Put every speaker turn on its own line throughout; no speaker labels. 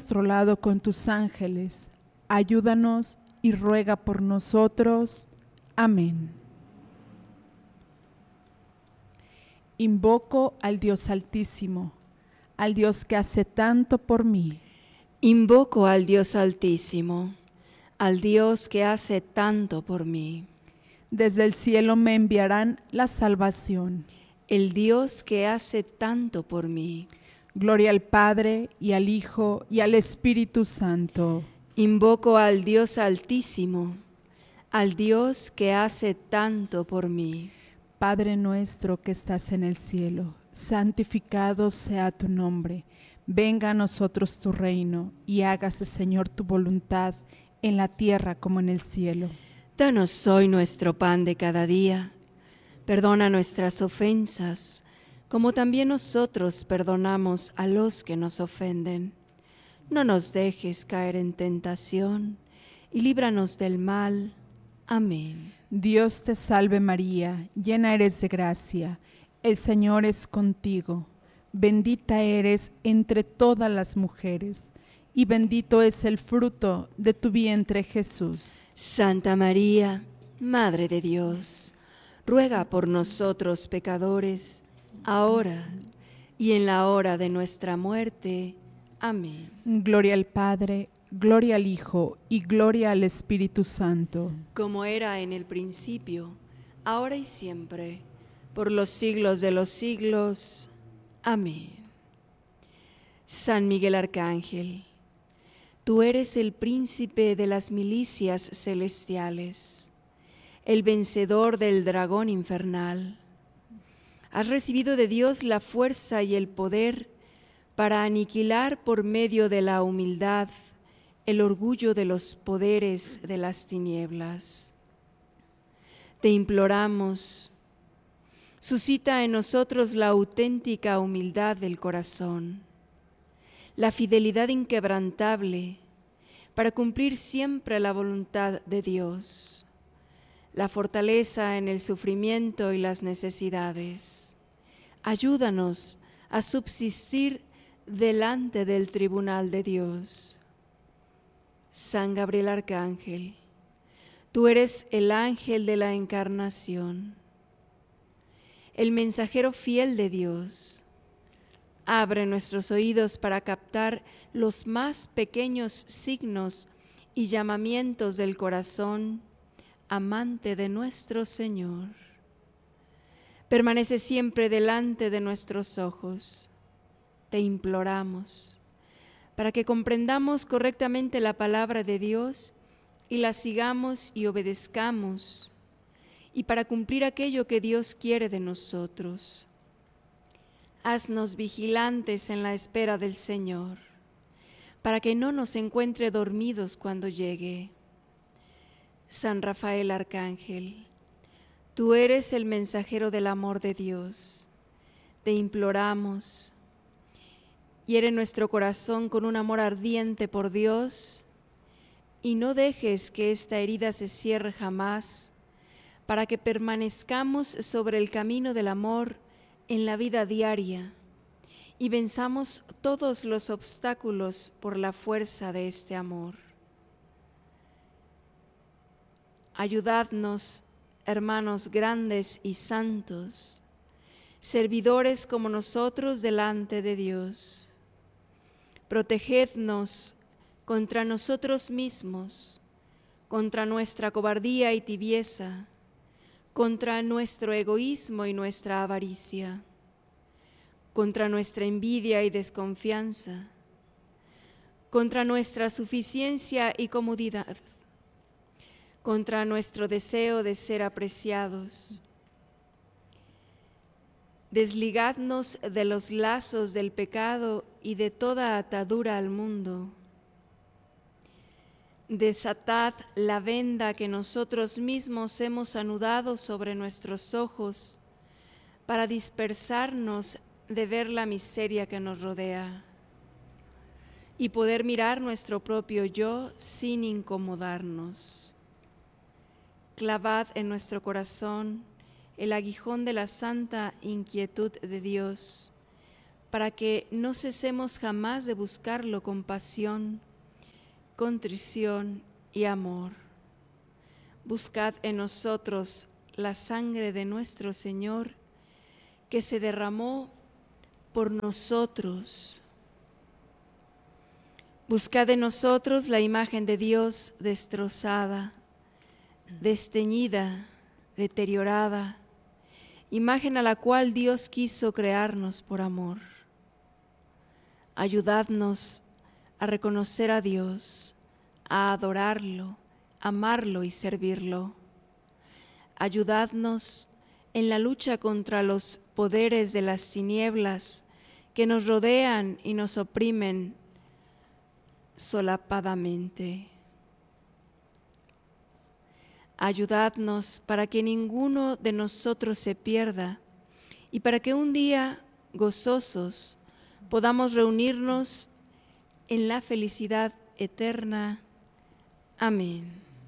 nuestro lado con tus ángeles, ayúdanos y ruega por nosotros. Amén. Invoco al Dios Altísimo, al Dios que hace tanto por mí.
Invoco al Dios Altísimo, al Dios que hace tanto por mí.
Desde el cielo me enviarán la salvación.
El Dios que hace tanto por mí.
Gloria al Padre, y al Hijo, y al Espíritu Santo.
Invoco al Dios Altísimo, al Dios que hace tanto por mí.
Padre nuestro que estás en el cielo, santificado sea tu nombre. Venga a nosotros tu reino, y hágase, Señor, tu voluntad, en la tierra como en el cielo.
Danos hoy nuestro pan de cada día. Perdona nuestras ofensas, como también nosotros perdonamos a los que nos ofenden. No nos dejes caer en tentación, y líbranos del mal. Amén.
Dios te salve María, llena eres de gracia, el Señor es contigo. Bendita eres entre todas las mujeres, y bendito es el fruto de tu vientre, Jesús.
Santa María, Madre de Dios, ruega por nosotros pecadores, ahora y en la hora de nuestra muerte. Amén.
Gloria al Padre, gloria al Hijo y gloria al Espíritu Santo.
Como era en el principio, ahora y siempre, por los siglos de los siglos. Amén. San Miguel Arcángel, tú eres el príncipe de las milicias celestiales, el vencedor del dragón infernal. Has recibido de Dios la fuerza y el poder para aniquilar por medio de la humildad el orgullo de los poderes de las tinieblas. Te imploramos, suscita en nosotros la auténtica humildad del corazón, la fidelidad inquebrantable para cumplir siempre la voluntad de Dios, la fortaleza en el sufrimiento y las necesidades. Ayúdanos a subsistir delante del tribunal de Dios. San Gabriel Arcángel, tú eres el ángel de la encarnación, el mensajero fiel de Dios. Abre nuestros oídos para captar los más pequeños signos y llamamientos del corazón amante de nuestro Señor. Permanece siempre delante de nuestros ojos. Te imploramos para que comprendamos correctamente la palabra de Dios y la sigamos y obedezcamos, y para cumplir aquello que Dios quiere de nosotros. Haznos vigilantes en la espera del Señor, para que no nos encuentre dormidos cuando llegue. San Rafael Arcángel, tú eres el mensajero del amor de Dios. Te imploramos, hiere nuestro corazón con un amor ardiente por Dios y no dejes que esta herida se cierre jamás, para que permanezcamos sobre el camino del amor en la vida diaria y venzamos todos los obstáculos por la fuerza de este amor. Ayudadnos, hermanos grandes y santos, servidores como nosotros delante de Dios. Protegednos contra nosotros mismos, contra nuestra cobardía y tibieza, contra nuestro egoísmo y nuestra avaricia, contra nuestra envidia y desconfianza, contra nuestra suficiencia y comodidad, contra nuestro deseo de ser apreciados. Desligadnos de los lazos del pecado y de toda atadura al mundo. Desatad la venda que nosotros mismos hemos anudado sobre nuestros ojos para dispersarnos de ver la miseria que nos rodea y poder mirar nuestro propio yo sin incomodarnos. Clavad en nuestro corazón el aguijón de la santa inquietud de Dios, para que no cesemos jamás de buscarlo con pasión, contrición y amor. Buscad en nosotros la sangre de nuestro Señor, que se derramó por nosotros. Buscad en nosotros la imagen de Dios destrozada, desteñida, deteriorada, imagen a la cual Dios quiso crearnos por amor. Ayudadnos a reconocer a Dios, a adorarlo, amarlo y servirlo. Ayudadnos en la lucha contra los poderes de las tinieblas que nos rodean y nos oprimen solapadamente. Ayudadnos para que ninguno de nosotros se pierda y para que un día, gozosos, podamos reunirnos en la felicidad eterna. Amén.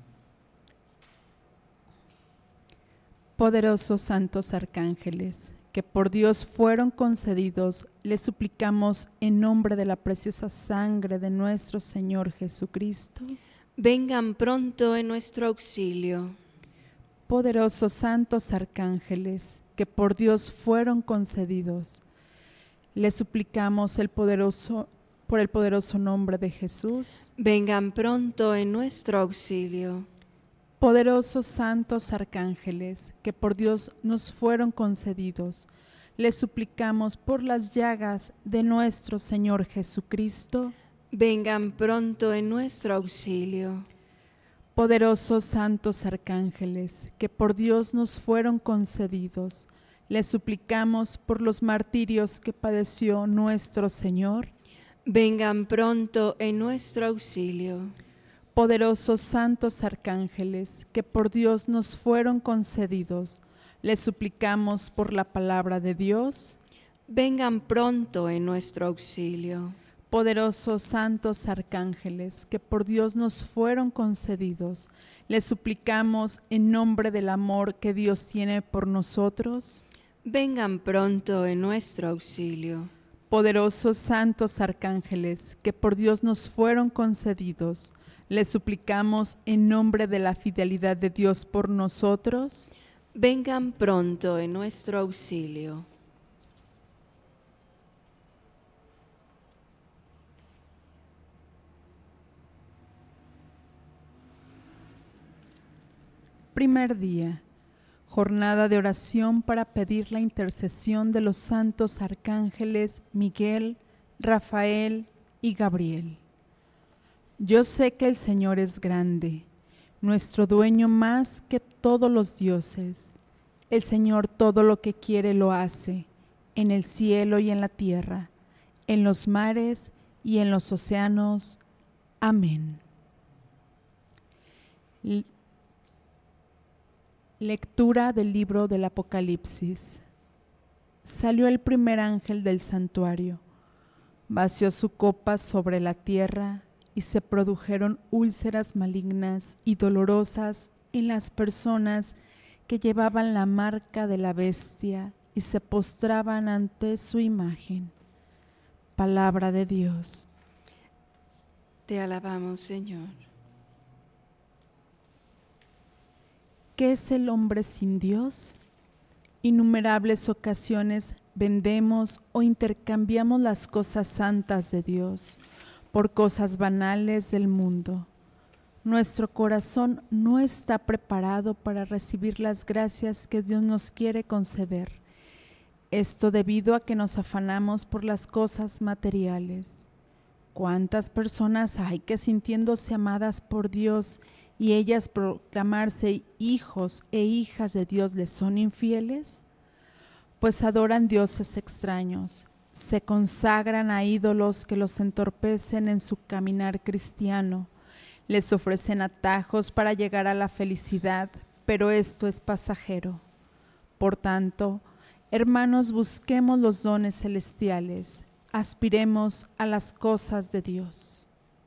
Poderosos santos arcángeles, que por Dios fueron concedidos, les suplicamos en nombre de la preciosa sangre de nuestro Señor Jesucristo.
Vengan pronto en nuestro auxilio.
Poderosos santos arcángeles, que por Dios fueron concedidos, les suplicamos por el poderoso nombre de Jesús.
Vengan pronto en nuestro auxilio.
Poderosos santos arcángeles, que por Dios nos fueron concedidos, les suplicamos por las llagas de nuestro Señor Jesucristo.
Vengan pronto en nuestro auxilio.
Poderosos santos arcángeles, que por Dios nos fueron concedidos, les suplicamos por los martirios que padeció nuestro Señor.
Vengan pronto en nuestro auxilio.
Poderosos santos arcángeles, que por Dios nos fueron concedidos, les suplicamos por la palabra de Dios.
Vengan pronto en nuestro auxilio.
Poderosos santos arcángeles, que por Dios nos fueron concedidos, les suplicamos en nombre del amor que Dios tiene por nosotros.
Vengan pronto en nuestro auxilio.
Poderosos santos arcángeles, que por Dios nos fueron concedidos, les suplicamos en nombre de la fidelidad de Dios por nosotros.
Vengan pronto en nuestro auxilio.
Primer día, jornada de oración para pedir la intercesión de los santos arcángeles Miguel, Rafael y Gabriel. Yo sé que el Señor es grande, nuestro dueño más que todos los dioses. El Señor todo lo que quiere lo hace, en el cielo y en la tierra, en los mares y en los océanos. Amén. Lectura del libro del Apocalipsis. Salió el primer ángel del santuario, vació su copa sobre la tierra y se produjeron úlceras malignas y dolorosas en las personas que llevaban la marca de la bestia y se postraban ante su imagen. Palabra de Dios.
Te alabamos, Señor.
¿Qué es el hombre sin Dios? Innumerables ocasiones vendemos o intercambiamos las cosas santas de Dios por cosas banales del mundo. Nuestro corazón no está preparado para recibir las gracias que Dios nos quiere conceder. Esto debido a que nos afanamos por las cosas materiales. ¿Cuántas personas hay que, sintiéndose amadas por Dios y ellas proclamarse hijos e hijas de Dios, les son infieles? Pues adoran dioses extraños, se consagran a ídolos que los entorpecen en su caminar cristiano, les ofrecen atajos para llegar a la felicidad, pero esto es pasajero. Por tanto, hermanos, busquemos los dones celestiales, aspiremos a las cosas de Dios.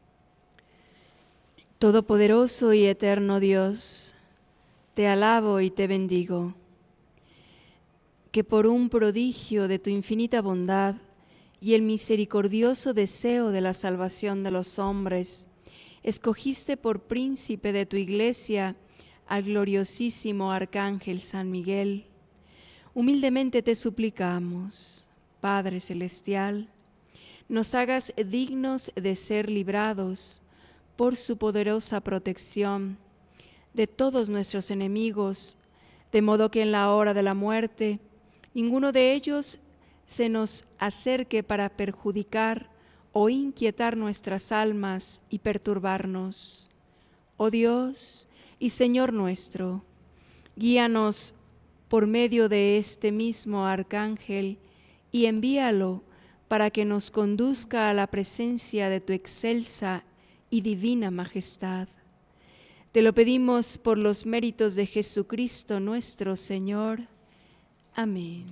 Todopoderoso y eterno Dios, te alabo y te bendigo, que por un prodigio de tu infinita bondad y el misericordioso deseo de la salvación de los hombres, escogiste por príncipe de tu iglesia al gloriosísimo Arcángel San Miguel. Humildemente te suplicamos, Padre Celestial, nos hagas dignos de ser librados por su poderosa protección de todos nuestros enemigos, de modo que en la hora de la muerte ninguno de ellos se nos acerque para perjudicar o inquietar nuestras almas y perturbarnos. Oh Dios y Señor nuestro, guíanos por medio de este mismo Arcángel y envíalo para que nos conduzca a la presencia de tu excelsa y divina majestad. Te lo pedimos por los méritos de Jesucristo nuestro Señor. Amén.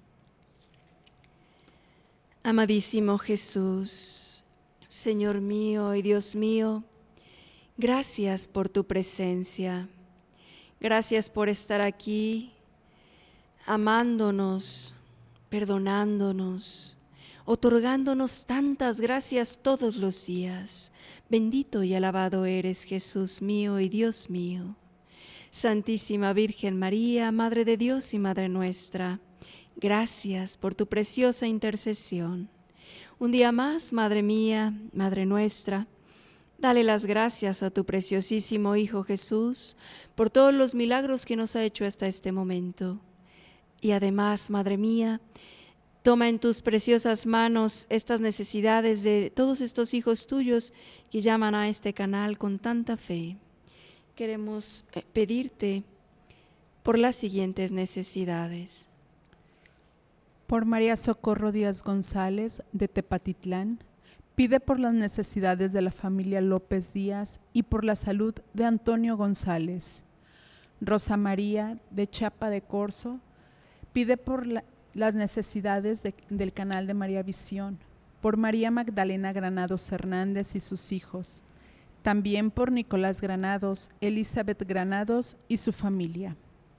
Amadísimo Jesús, Señor mío y Dios mío, gracias por tu presencia. Gracias por estar aquí, amándonos, perdonándonos, otorgándonos tantas gracias todos los días. Bendito y alabado eres, Jesús mío y Dios mío. Santísima Virgen María, Madre de Dios y Madre nuestra, gracias por tu preciosa intercesión. Un día más, Madre mía, Madre nuestra, dale las gracias a tu preciosísimo Hijo Jesús por todos los milagros que nos ha hecho hasta este momento. Y además, Madre mía, toma en tus preciosas manos estas necesidades de todos estos hijos tuyos que llaman a este canal con tanta fe. Queremos pedirte por las siguientes necesidades.
Por María Socorro Díaz González, de Tepatitlán, pide por las necesidades de la familia López Díaz y por la salud de Antonio González. Rosa María, de Chiapa de Corzo, pide por las necesidades del canal de María Visión, por María Magdalena Granados Hernández y sus hijos, también por Nicolás Granados, Elizabeth Granados y su familia.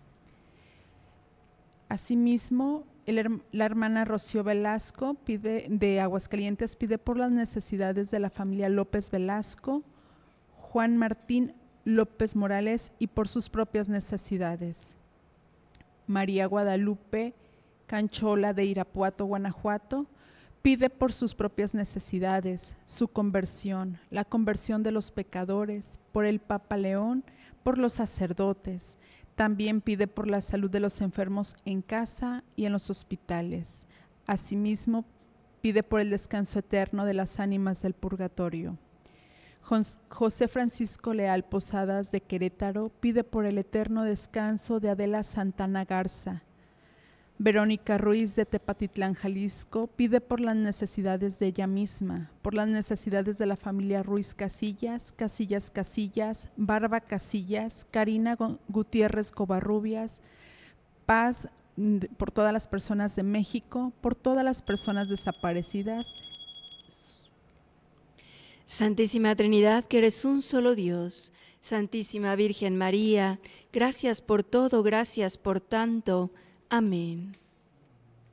Asimismo, la hermana Rocío Velasco de Aguascalientes pide por las necesidades de la familia López Velasco, Juan Martín López Morales y por sus propias necesidades. María Guadalupe Canchola de Irapuato, Guanajuato, pide por sus propias necesidades, su conversión, la conversión de los pecadores, por el Papa León, por los sacerdotes. También pide por la salud de los enfermos en casa y en los hospitales. Asimismo, pide por el descanso eterno de las ánimas del purgatorio. José Francisco Leal Posadas de Querétaro pide por el eterno descanso de Adela Santana Garza. Verónica Ruiz de Tepatitlán, Jalisco, pide por las necesidades de ella misma, por las necesidades de la familia Ruiz Casillas, Barba Casillas, Karina Gutiérrez Covarrubias, paz por todas las personas de México, por todas las personas desaparecidas.
Santísima Trinidad, que eres un solo Dios, Santísima Virgen María, gracias por todo, gracias por tanto. Amén.